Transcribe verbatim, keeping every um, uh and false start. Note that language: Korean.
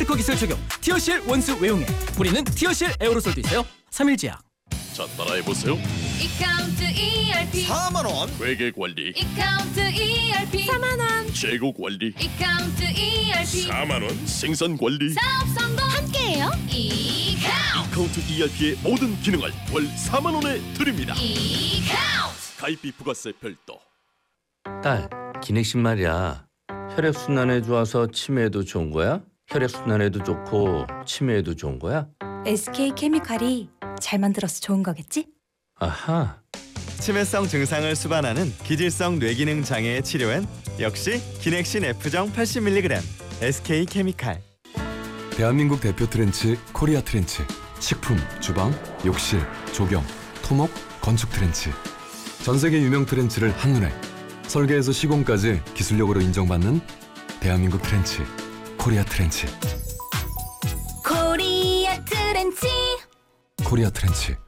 특허 기술 적용 티어실 원수 외용액. 뿌리는 티어실 에어로솔도 있어요. 삼 일 제약. 자, 따라해보세요. 이카운트 이알피 사만 원. 회계관리. 이카운트 이알피 사만 원 재고관리. 이카운트 이알피 사만 원. 생산관리. 사업 성공 함께해요. 이카운트 카운트 이알피의 모든 기능을 월 사만 원에 드립니다. 이카운트 가입비 부가세 별도. 딸, 기내식 말이야. 혈액순환에 좋아서 치매에도 좋은 거야? 혈액순환에도 좋고 치매에도 좋은 거야? 에스케이케미칼이 잘 만들어서 좋은 거겠지? 아하. 치매성 증상을 수반하는 기질성 뇌기능 장애의 치료엔 역시 기넥신 F정 팔십 밀리그램 에스케이케미칼. 대한민국 대표 트렌치 코리아 트렌치. 식품, 주방, 욕실, 조경, 토목, 건축 트렌치. 전 세계 유명 트렌치를 한눈에 설계에서 시공까지 기술력으로 인정받는 대한민국 트렌치 코리아 트렌치. 코리아 트렌치 코리아 트렌치.